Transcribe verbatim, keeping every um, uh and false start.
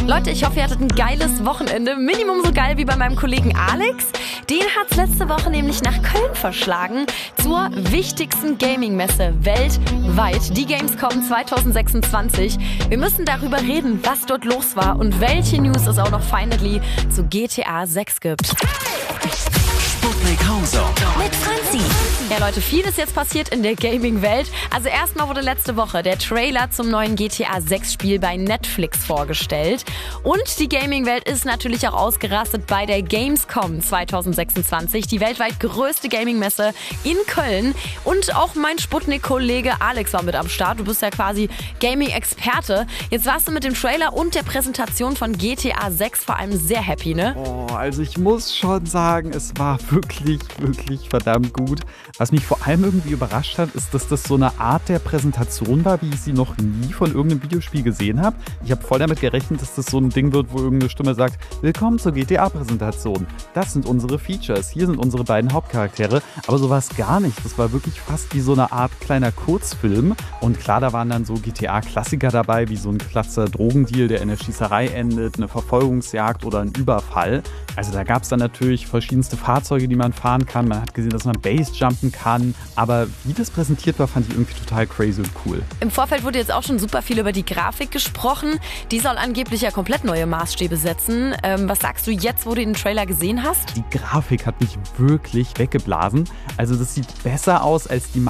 Leute, ich hoffe, ihr hattet ein geiles Wochenende. Minimum so geil wie bei meinem Kollegen Alex. Den hat's letzte Woche nämlich nach Köln verschlagen. Zur wichtigsten Gaming-Messe weltweit. Die Gamescom zwanzig sechsundzwanzig. Wir müssen darüber reden, was dort los war und welche News es auch noch finally zu G T A sechs gibt. Sputnik House Mit Franzi. Ja Leute, viel ist jetzt passiert in der Gaming-Welt. Also erstmal wurde letzte Woche der Trailer zum neuen G T A sechs Spiel bei Netflix vorgestellt. Und die Gaming-Welt ist natürlich auch ausgerastet bei der Gamescom zwanzig sechsundzwanzig, die weltweit größte Gaming-Messe in Köln. Und auch mein Sputnik-Kollege Alex war mit am Start. Du bist ja quasi Gaming-Experte. Jetzt warst du mit dem Trailer und der Präsentation von G T A sechs vor allem sehr happy, ne? Oh, also ich muss schon sagen, es war wirklich, wirklich verdammt gut. Was mich vor allem irgendwie überrascht hat, ist, dass das so eine Art der Präsentation war, wie ich sie noch nie von irgendeinem Videospiel gesehen habe. Ich habe voll damit gerechnet, dass das so ein Ding wird, wo irgendeine Stimme sagt, willkommen zur G T A-Präsentation. Das sind unsere Features, hier sind unsere beiden Hauptcharaktere. Aber so war es gar nicht. Das war wirklich fast wie so eine Art kleiner Kurzfilm. Und klar, da waren dann so G T A-Klassiker dabei, wie so ein klasser Drogendeal, der in der Schießerei endet, eine Verfolgungsjagd oder ein Überfall. Also da gab es dann natürlich verschiedenste Fahrzeuge, die man fahren kann. Man hat gesehen, dass man Basejumpen kann. Aber wie das präsentiert war, fand ich irgendwie total crazy und cool. Im Vorfeld wurde jetzt auch schon super viel über die Grafik gesprochen. Die soll angeblich ja komplett neue Maßstäbe setzen. Ähm, was sagst du jetzt, wo du den Trailer gesehen hast? Die Grafik hat mich wirklich weggeblasen. Also das sieht besser aus als die